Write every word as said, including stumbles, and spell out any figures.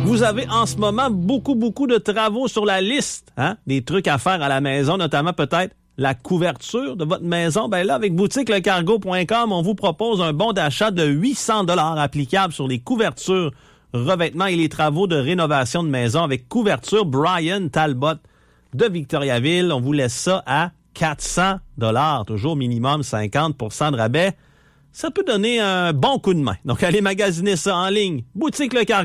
Vous avez en ce moment beaucoup, beaucoup de travaux sur la liste, hein? Des trucs à faire à la maison, notamment peut-être la couverture de votre maison. Ben là, avec boutique le cargo point com, on vous propose un bon d'achat de huit cents dollars applicable sur les couvertures, revêtements et les travaux de rénovation de maison avec couverture Brian Talbot de Victoriaville. On vous laisse ça à quatre cents dollars, toujours minimum cinquante pour cent de rabais. Ça peut donner un bon coup de main. Donc, allez magasiner ça en ligne. Boutique Le Cargo.